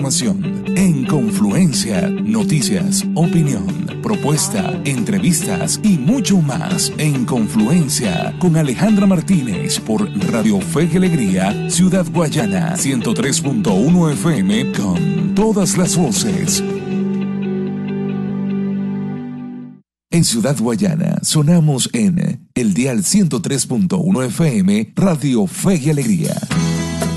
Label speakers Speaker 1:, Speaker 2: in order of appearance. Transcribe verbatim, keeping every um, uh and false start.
Speaker 1: información en Confluencia, noticias, opinión, propuesta, entrevistas y mucho más en Confluencia con Alejandra Martínez por Radio Fe y Alegría, Ciudad Guayana, ciento tres punto uno F M con todas las voces. En Ciudad Guayana sonamos en el dial ciento tres punto uno F M Radio Fe y Alegría.